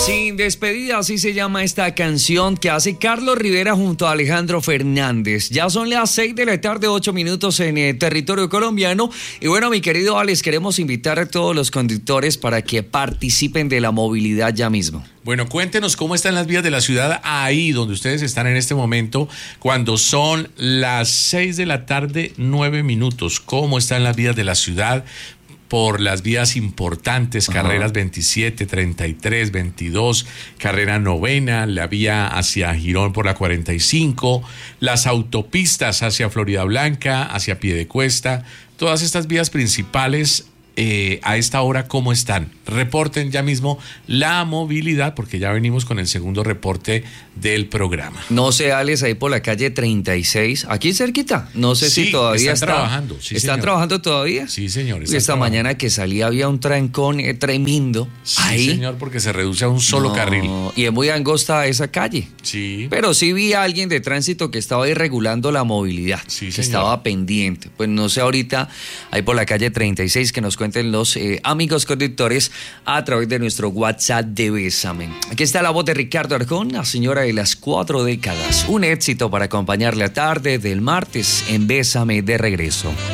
Sin despedida, así se llama esta canción que hace Carlos Rivera junto a Alejandro Fernández. Ya son las 6 de la tarde, 8 minutos en el territorio colombiano. Y bueno, mi querido Alex, queremos invitar a todos los conductores para que participen de la movilidad ya mismo. Bueno, cuéntenos cómo están las vías de la ciudad ahí donde ustedes están en este momento, cuando son las 6 de la tarde, 9 minutos. ¿Cómo están las vías de la ciudad? Por las vías importantes, carreras 27, 33, 22, carrera novena, la vía hacia Girón por la 45, las autopistas hacia Florida Blanca, hacia Piedecuesta, todas estas vías principales. A esta hora, ¿cómo están? Reporten ya mismo la movilidad, porque ya venimos con el segundo reporte del programa. No sé, Alex, ahí por la calle 36, aquí cerquita. No sé si todavía están trabajando. Sí, ¿Están trabajando todavía? Sí, señor. Esta mañana que salía había un trancón tremendo. Sí, ahí. Señor, porque se reduce a un solo carril. Y es muy angosta esa calle. Sí. Pero sí vi a alguien de tránsito que estaba ahí regulando la movilidad. Sí, que señor. estaba pendiente. Pues no sé ahorita, ahí por la calle 36, que nos cuenten los amigos conductores a través de nuestro WhatsApp de Bésame. Aquí está la voz de Ricardo Arjón, la señora de las 4 décadas. Un éxito para acompañar la tarde del martes en Bésame de regreso.